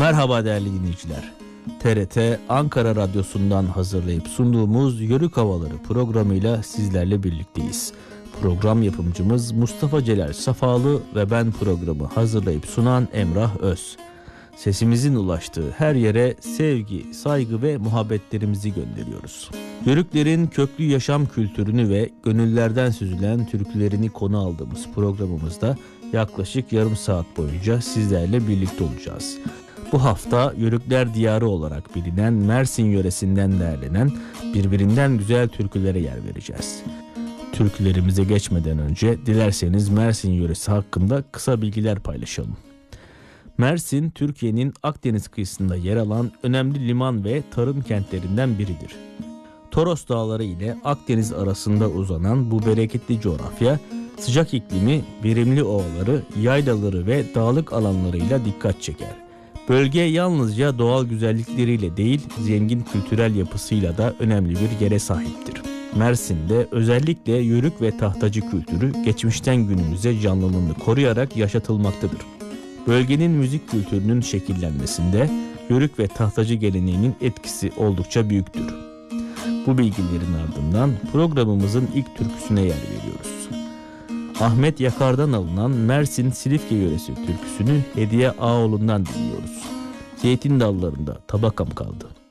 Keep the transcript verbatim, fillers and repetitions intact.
Merhaba değerli dinleyiciler. T R T Ankara Radyosu'ndan hazırlayıp sunduğumuz Yörük Havaları programıyla sizlerle birlikteyiz. Program yapımcımız Mustafa Celal Safalı ve ben programı hazırlayıp sunan Emrah Öz. Sesimizin ulaştığı her yere sevgi, saygı ve muhabbetlerimizi gönderiyoruz. Yörüklerin köklü yaşam kültürünü ve gönüllerden süzülen türkülerini konu aldığımız programımızda yaklaşık yarım saat boyunca sizlerle birlikte olacağız. Bu hafta Yörükler Diyarı olarak bilinen Mersin yöresinden derlenen birbirinden güzel türkülere yer vereceğiz. Türkülerimize geçmeden önce dilerseniz Mersin yöresi hakkında kısa bilgiler paylaşalım. Mersin, Türkiye'nin Akdeniz kıyısında yer alan önemli liman ve tarım kentlerinden biridir. Toros Dağları ile Akdeniz arasında uzanan bu bereketli coğrafya, sıcak iklimi, verimli ovaları, yaylaları ve dağlık alanlarıyla dikkat çeker. Bölge yalnızca doğal güzellikleriyle değil, zengin kültürel yapısıyla da önemli bir yere sahiptir. Mersin'de özellikle yörük ve tahtacı kültürü geçmişten günümüze canlılığını koruyarak yaşatılmaktadır. Bölgenin müzik kültürünün şekillenmesinde yörük ve tahtacı geleneğinin etkisi oldukça büyüktür. Bu bilgilerin ardından programımızın ilk türküsüne yer veriyoruz. Ahmet Yakar'dan alınan Mersin Silifke yöresi türküsünü Hediye Ağoğlu'ndan dinliyoruz. Zeytin dallarında tabakam kaldı.